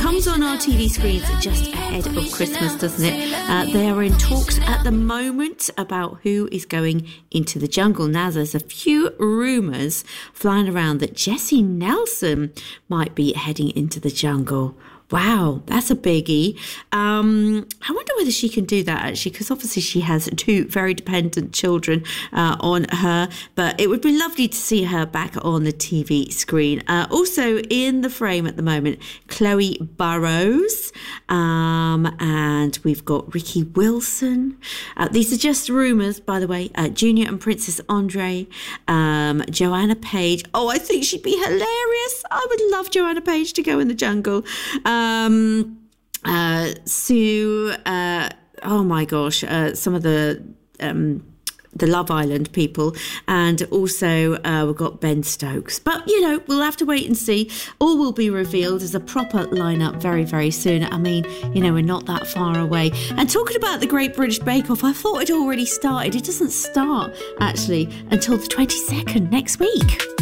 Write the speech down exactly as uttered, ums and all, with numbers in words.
comes on our T V screens just ahead of Christmas, doesn't it? Uh, they are in talks at the moment about who is going into the jungle. Now, there's a few rumours flying around that Jessie Nelson might be heading into the jungle. Wow, that's a biggie. Um, I wonder whether she can do that, actually, because obviously she has two very dependent children uh, on her. But it would be lovely to see her back on the T V screen. Uh, also in the frame at the moment, Chloe Burrows. Um, and we've got Ricky Wilson. Uh, these are just rumours, by the way. Uh, Junior and Princess Andre. Um, Joanna Page. Oh, I think she'd be hilarious. I would love Joanna Page to go in the jungle. Um, Um, uh, Sue, uh, oh my gosh, uh, some of the um, the Love Island people, and also uh, we've got Ben Stokes. But, you know, we'll have to wait and see. All will be revealed as a proper lineup very, very soon. I mean, you know, we're not that far away. And talking about the Great British Bake Off, I thought it already started. It doesn't start, actually, until the twenty-second next week.